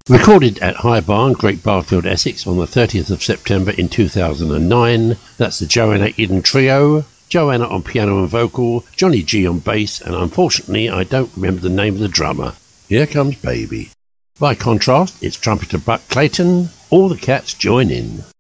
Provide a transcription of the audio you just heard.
Recorded at High Barn, Great Barfield, Essex on the 30th of September in 2009. That's the Joanna Eden Trio. Joanna on piano and vocal, Johnny G on bass, and unfortunately I don't remember the name of the drummer. Here Comes Baby. By contrast, it's trumpeter Buck Clayton. All the cats join in.